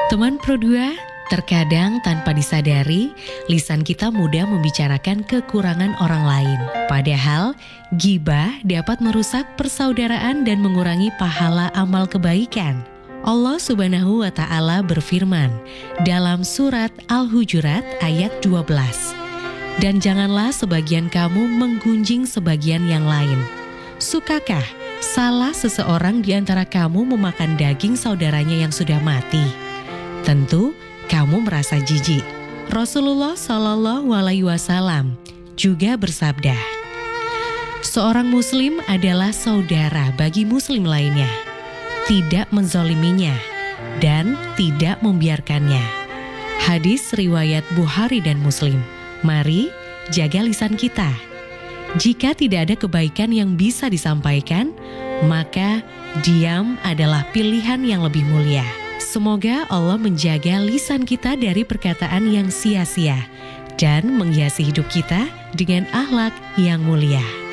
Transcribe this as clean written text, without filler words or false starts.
Teman Pro 2, terkadang tanpa disadari, lisan kita mudah membicarakan kekurangan orang lain. Padahal, ghibah dapat merusak persaudaraan dan mengurangi pahala amal kebaikan. Allah Subhanahu wa Ta'ala berfirman dalam surat Al-Hujurat ayat 12. Dan janganlah sebagian kamu menggunjing sebagian yang lain. Sukakah salah seseorang di antara kamu memakan daging saudaranya yang sudah mati? Tentu kamu merasa jijik. Rasulullah Shallallahu Alaihi Wasallam juga bersabda, seorang muslim adalah saudara bagi muslim lainnya, tidak menzoliminya dan tidak membiarkannya. Hadis riwayat Bukhari dan Muslim. Mari jaga lisan kita. Jika tidak ada kebaikan yang bisa disampaikan, maka diam adalah pilihan yang lebih mulia. Semoga Allah menjaga lisan kita dari perkataan yang sia-sia dan menghiasi hidup kita dengan akhlak yang mulia.